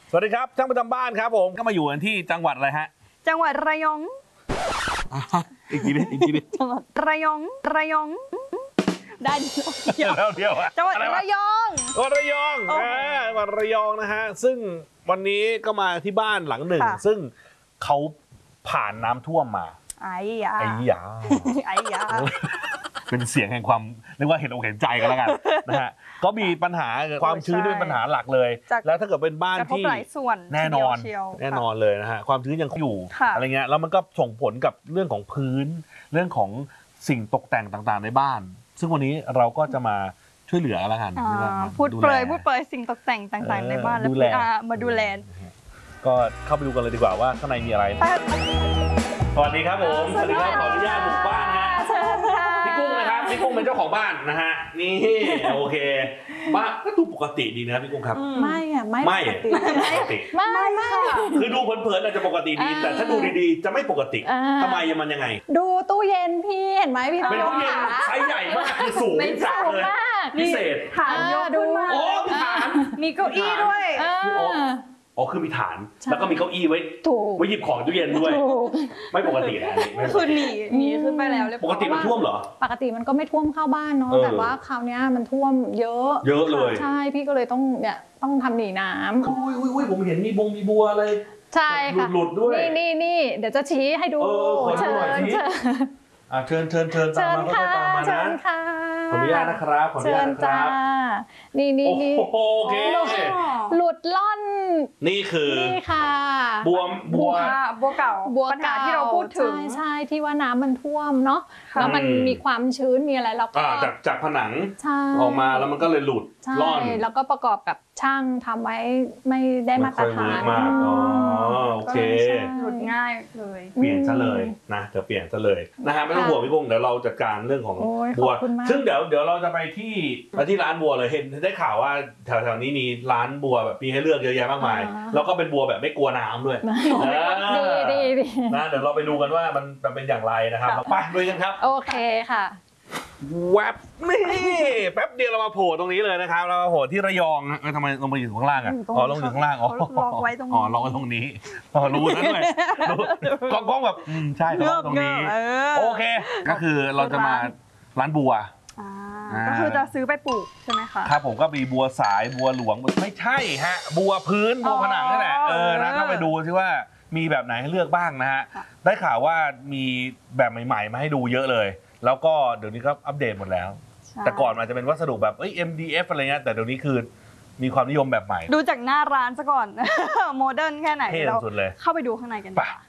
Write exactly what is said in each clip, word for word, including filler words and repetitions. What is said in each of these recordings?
สวัสดีครับช่างประจำบ้านครับผมก็มาอยู่กันที่จังหวัดอะไรฮะจังหวัดระยองอีกทีนึงอีกทีนึงจังหวัดระยองระยองได้เดียวเดียวจังหวัดระยองจังหวัดระยองจังหวัดระยองนะฮะซึ่งวันนี้ก็มาที่บ้านหลังหนึ่งซึ่งเขาผ่านน้ำท่วมมาไอ้ยาไอ้ยาไอ้ยาเป็นเสียงแห่งความเรียกว่าเห็นอกเห็นใจกันแล้วกันนะฮะก็มีปัญหาความชื้นเป็นปัญหาหลักเลยแล้วถ้าเกิดเป็นบ้านที่แน่นอนแน่นอนเลยนะฮะความชื้นยังอยู่อะไรเงี้ยแล้วมันก็ส่งผลกับเรื่องของพื้นเรื่องของสิ่งตกแต่งต่างๆในบ้านซึ่งวันนี้เราก็จะมาช่วยเหลือแล้วกันพูดเปรยพูดเปรยสิ่งตกแต่งต่างๆในบ้านแล้วมาดูแลก็เข้าไปดูกันเลยดีกว่าว่าข้างในมีอะไรสวัสดีครับผมสวัสดีครับขออนุญาตบุกบ้านฮะพี่กุ้งนะครับพี่กุ้งเป็นเจ้าของบ้านนะฮะนี่โอเคบ้านก็ดูปกติดีนะพี่กุ้งครับไม่อะไม่ปกติไม่ปกติไม่ไม่คือดูเพลินๆอาจจะปกติดีแต่ถ้าดูดีๆจะไม่ปกติทำไมมันยังไงดูตู้เย็นพี่เห็นไหมพี่เป็นตู้เย็นไซส์ใหญ่มากคือสูงจังเลยพิเศษฐานยกขึ้นมาโอ้มีฐานมีเก้าอี้ด้วยอ๋อคือมีฐานแล้วก็มีเก้าอี้ไว้ไว้หยิบของตู้เย็นด้วยไม่ปกตินะคือหนีหนีขึ้นไปแล้วปกติมันท่วมเหรอปกติมันก็ไม่ท่วมเข้าบ้านเนาะแต่ว่าคราวนี้มันท่วมเยอะเยอะเลยใช่พี่ก็เลยต้องเนี่ยต้องทำหนีน้ำอุ้ยอุ้ยผมเห็นมีบงมีบัวอะไรใช่ค่ะหลุดด้วยนี่นี่นี่เดี๋ยวจะชี้ให้ดูเชิญอ่าเชิญเชิญเชิญตามมาก็ตามมานะขออนุญาตนะครับขออนุญาตนะครับนี่นี่นี่โอเคหลุดล่อนนี่คือนี่ค่ะบวมบัวบัวเก่าปัญหาที่เราพูดถึงใช่ที่ว่าน้ำมันท่วมเนาะแล้วมันมีความชื้นมีอะไรแล้วก็จากจากผนังออกมาแล้วมันก็เลยหลุดล่อนแล้วก็ประกอบกับช่างทำไว้ไม่ได้มาตรฐานอ๋อโอเคหลุดง่ายเลยเปลี่ยนซะเลยนะจะเปลี่ยนซะเลยนะฮะไม่ต้องห่วงพี่กุ้งเดี๋ยวเราจัดการเรื่องของบัวซึ่งเดี๋ยวเดี๋ยวเราจะไปที่ไปที่ร้านบัวเลยเห็นได้ข่าวว่าแถวๆนี้มีร้านบัวแบบมีให้เลือกเยอะแยะมากมายแล้วก็เป็นบัวแบบไม่กลัวน้ำด้วยดีดีดีนะเดี๋ยวเราไปดูกันว่ามันเป็นอย่างไรนะครับไปดูกันครับโอเคค่ะแวบนี่แป๊บเดียวเรามาโผล่ตรงนี้เลยนะครับเรามาโผล่ที่ระยองนะทำไมลงมาอยู่ข้างล่างอ่ะอ๋อลงอยู่ข้างล่างอ๋อล็อกไว้ตรงนี้อ๋อล็อกไว้ตรงนี้อ๋อรู้นั่นเลยกล้องๆแบบใช่ล็อกตรงนี้โอเคก็คือเราจะมาร้านบัวก็คือจะซื้อไปปลูกใช่ไหมคะครับผมก็มีบัวสายบัวหลวงไม่ใช่ฮะบัวพื้นบัวผนังนี่แหละเออนะเข้าไปดูซิว่ามีแบบไหนให้เลือกบ้างนะฮะได้ข่าวว่ามีแบบใหม่ๆมาให้ดูเยอะเลยแล้วก็เดี๋ยวนี้ก็อัปเดตหมดแล้วแต่ก่อนมันจะเป็นวัสดุแบบเอ้ย เอ็ม ดี เอฟ อะไรเงี้ยแต่เดี๋ยวนี้คือมีความนิยมแบบใหม่ดูจากหน้าร้านซะก่อนโมเดิร์นแค่ไหนเราเข้าไปดูข้างในกันดีกว่า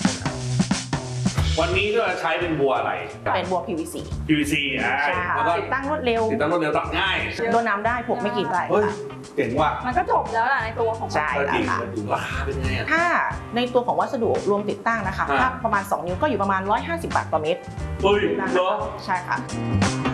วันนี้ก็ใช้เป็นบัวอะไรเป็นบัว พี วี ซีพี วี ซี อ่าติดตั้งรวดเร็วติดตั้งรวดเร็วตัดง่ายโดนน้ำได้ผมไม่กี่ไรเก่งว่ะมันก็จบแล้วแหละในตัวของใช่แล้วค่ะราคาเป็นไงถ้าในตัวของวัสดุรวมติดตั้งนะคะถ้าประมาณสองนิ้วก็อยู่ประมาณหนึ่งร้อยห้าสิบบาทต่อเมตรเฮ้ยเหรอใช่ค่ะ